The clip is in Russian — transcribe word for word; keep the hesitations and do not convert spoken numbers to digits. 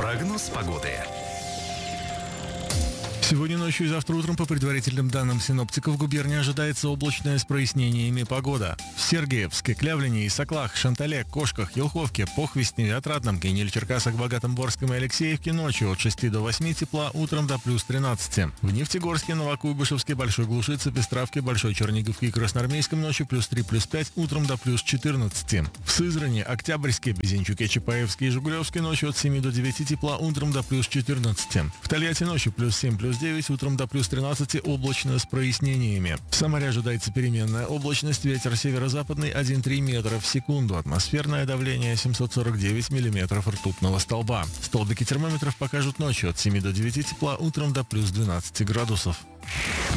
Прогноз погоды. Сегодня ночью и завтра утром, по предварительным данным синоптиков, в губернии ожидается облачная с прояснениями погода. В Сергеевске, Клявлине, Исаклах, Шантале, Кошках, Елховке, Похвестне, Отрадном, Кинель, Черкасах, Богатом, Борском и Алексеевке ночью от шести до восьми тепла, утром до плюс тринадцати. В Нефтегорске, Новокуйбышевске, Большой Глушице, Пестравке, Большой Черниговке и Красноармейском ночью плюс три, плюс пять, утром до плюс четырнадцати. В Сызрани, Октябрьске, Безенчуке, Чапаевске и Жигулевске ночью от семи до девяти тепла, утром до плюс четырнадцати. В Тольятти ночью плюс семь, плюс девять, утром до плюс тринадцати, облачно с прояснениями. В Самаре ожидается переменная облачность, ветер северо-западный один целых три метра в секунду, атмосферное давление семьсот сорок девять миллиметров ртутного столба. Столбики термометров покажут ночью от семи до девяти тепла, утром до плюс двенадцати градусов.